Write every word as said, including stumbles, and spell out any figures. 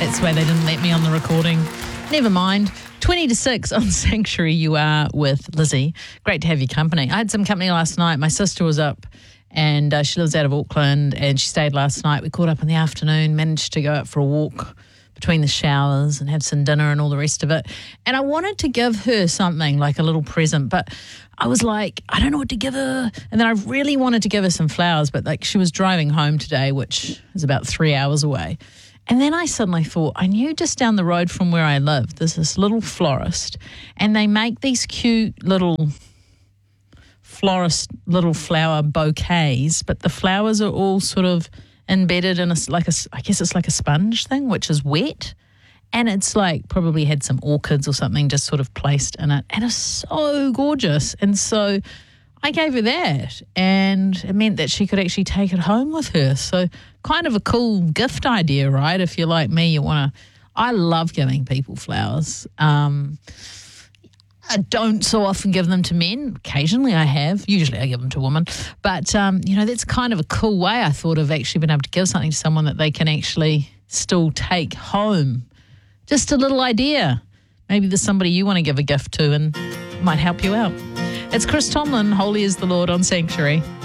that's why they didn't let me on the recording. Never mind. twenty to six on Sanctuary, you are with Lizzie. Great to have your company. I had some company last night. My sister was up and uh, she lives out of Auckland and she stayed last night. We caught up in the afternoon, managed to go out for a walk between the showers and have some dinner and all the rest of it. And I wanted to give her something, like a little present, but I was like, I don't know what to give her. And then I really wanted to give her some flowers, but like she was driving home today, which is about three hours away. And then I suddenly thought, I knew just down the road from where I live, there's this little florist, and they make these cute little florist, little flower bouquets, but the flowers are all sort of embedded in a, like a, I guess it's like a sponge thing, which is wet. And it's like probably had some orchids or something just sort of placed in it. And it's so gorgeous. And so I gave her that, and it meant that she could actually take it home with her. So kind of a cool gift idea, right? If you're like me, you want to, I love giving people flowers. Um, I don't so often give them to men. Occasionally I have. Usually I give them to women. But, um, you know, that's kind of a cool way, I thought, of actually being able to give something to someone that they can actually still take home. Just a little idea. Maybe there's somebody you want to give a gift to and it might help you out. It's Chris Tomlin, Holy is the Lord on Sanctuary.